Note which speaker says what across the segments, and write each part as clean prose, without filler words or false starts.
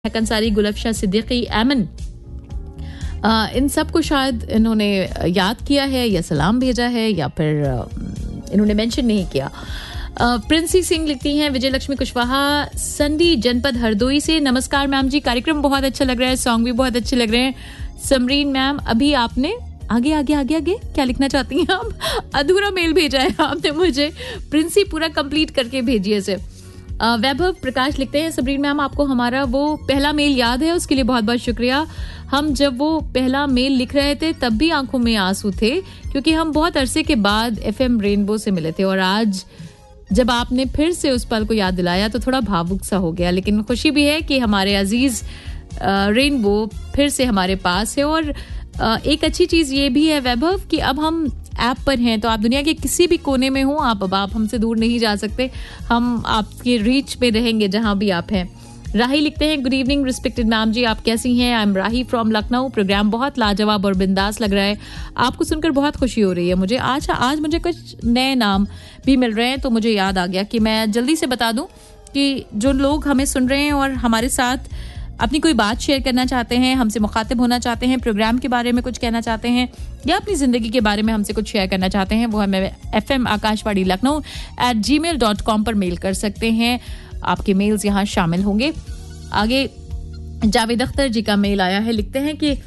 Speaker 1: कंसारी, गुलफशा सिद्दीकी, एमन, इन सब को शायद इन्होंने याद किया है या सलाम भेजा है या फिर इन्होंने मेंशन नहीं किया। प्रिंसी सिंह लिखती हैं, विजय लक्ष्मी कुशवाहा, संडी जनपद हरदोई से, नमस्कार मैम जी, कार्यक्रम बहुत अच्छा लग रहा है, सॉन्ग भी बहुत अच्छे लग रहे हैं। समरीन मैम, अभी आपने आगे आगे आगे आगे क्या लिखना चाहती हैं आप? अधूरा मेल भेजा है आपने मुझे, प्रिंसी पूरा कंप्लीट करके भेजिए इसे। वैभव प्रकाश लिखते हैं, सबरीन मैम आपको हमारा वो पहला मेल याद है, उसके लिए बहुत बहुत शुक्रिया। हम जब वो पहला मेल लिख रहे थे तब भी आंखों में आंसू थे, क्योंकि हम बहुत अरसे के बाद एफएम रेनबो से मिले थे और आज जब आपने फिर से उस पल को याद दिलाया तो थोड़ा भावुक सा हो गया। लेकिन खुशी भी है कि हमारे अजीज रेनबो फिर से हमारे पास है। और एक अच्छी चीज ये भी है वैभव कि अब हम ऐप पर हैं, तो आप दुनिया के किसी भी कोने में हो, आप हमसे दूर नहीं जा सकते, हम आपके रीच पे रहेंगे जहां भी आप हैं। राही लिखते हैं, गुड इवनिंग रिस्पेक्टेड मैम जी, आप कैसी हैं? I am Rahi from Lucknow. Programme बहुत लाजवाब और बिंदास लग रहा है, आपको सुनकर बहुत खुशी हो रही है मुझे। आज मुझे कुछ नए नाम भी मिल रहे हैं, तो मुझे याद आ गया कि मैं जल्दी से बता दूं कि जो लोग हमें सुन रहे हैं और हमारे साथ अपनी कोई बात शेयर करना चाहते हैं, हमसे मुखातिब होना चाहते हैं, प्रोग्राम के बारे में कुछ कहना चाहते हैं या अपनी जिंदगी के बारे में हमसे कुछ शेयर करना चाहते हैं, वो हमें FM आकाशवाणी लखनऊ @gmail.com पर मेल कर सकते हैं। आपके मेल्स यहाँ शामिल होंगे। आगे जावेद अख्तर जी का मेल आया है, लिखते हैं कि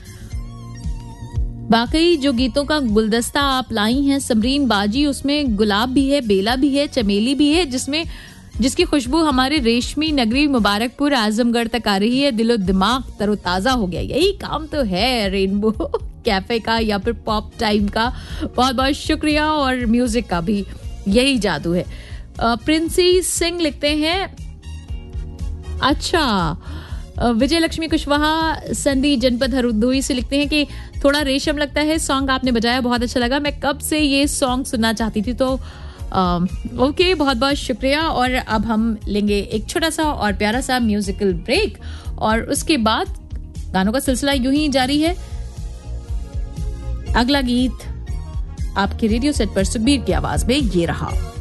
Speaker 1: वाकई जो गीतों का गुलदस्ता आप लाई हैं समरीन बाजी, उसमें गुलाब भी है, बेला भी है, चमेली भी है, जिसकी खुशबू हमारे रेशमी नगरी मुबारकपुर आजमगढ़ तक आ रही है। दिलो दिमाग तरोताजा हो गया। यही काम तो है रेनबो कैफे का या फिर पॉप टाइम का। बहुत बहुत शुक्रिया। और म्यूजिक का भी यही जादू है। प्रिंसी सिंह लिखते हैं, अच्छा विजय लक्ष्मी कुशवाहा, संडी जनपद हरदोई से लिखते हैं कि थोड़ा रेशम लगता है, सॉन्ग आपने बजाया बहुत अच्छा लगा, मैं कब से ये सॉन्ग सुनना चाहती थी। तो ओके, बहुत बहुत शुक्रिया। और अब हम लेंगे एक छोटा सा और प्यारा सा म्यूजिकल ब्रेक और उसके बाद गानों का सिलसिला यूं ही जारी है। अगला गीत आपके रेडियो सेट पर सुखबीर की आवाज में ये रहा।